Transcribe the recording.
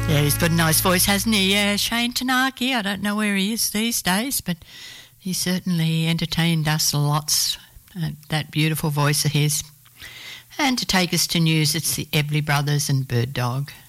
Yeah, he's got a nice voice, hasn't he? Yeah, Shane Tanaki. I don't know where he is these days, but he certainly entertained us lots. That beautiful voice of his. And to take us to news, it's the Everly Brothers and Bird Dog.